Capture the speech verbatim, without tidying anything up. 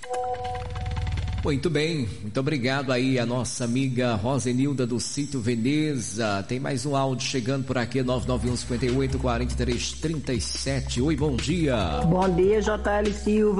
Muito bem, muito obrigado aí a nossa amiga Rosenilda do Sítio Veneza. Tem mais um áudio chegando por aqui, nove nove um, cinco oito, quatro três três sete. Oi, bom dia. Bom dia, J L Silva.